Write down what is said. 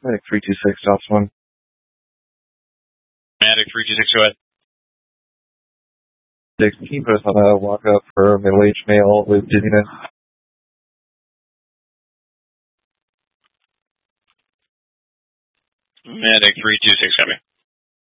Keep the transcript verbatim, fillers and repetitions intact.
Medic three two six, stops one. Medic three two six, go ahead. Medic, can you put us on a walk-up for a middle-aged male with dizziness? Medic three two six, copy.